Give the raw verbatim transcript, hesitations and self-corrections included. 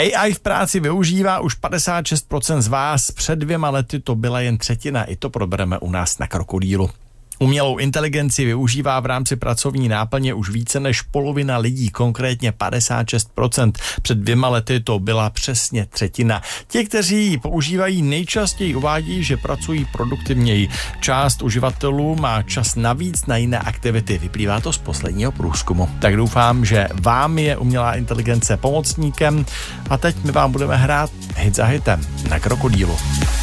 A I v práci využívá už padesát šest procent z vás, před dvěma lety to byla jen třetina, i to probereme u nás na Krokodýlu. Umělou inteligenci využívá v rámci pracovní náplně už více než polovina lidí, konkrétně padesát šest procent. Před dvěma lety to byla přesně třetina. Ti, kteří ji používají, nejčastěji uvádějí, že pracují produktivněji. Část uživatelů má čas navíc na jiné aktivity. Vyplývá to z posledního průzkumu. Tak doufám, že vám je umělá inteligence pomocníkem a teď my vám budeme hrát hit za hitem na Krokodýlu.